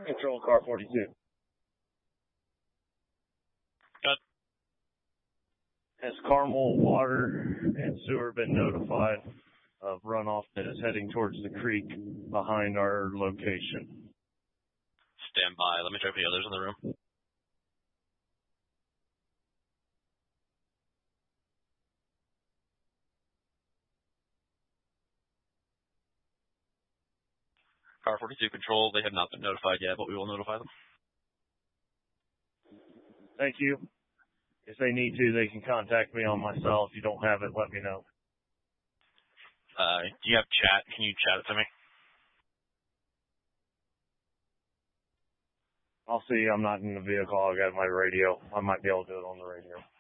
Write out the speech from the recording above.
Control, car 42. Got Has Carmel Water and Sewer been notified of runoff that is heading towards the creek behind our location? Stand by. Let me check the others in the room. Car 42 Control, they have not been notified yet, but we will notify them. Thank you. If they need to, they can contact me on my cell. If you don't have it, let me know. Do you have chat? Can you chat it to me? I'll see. I'm not in the vehicle. I got my radio. I might be able to do it on the radio.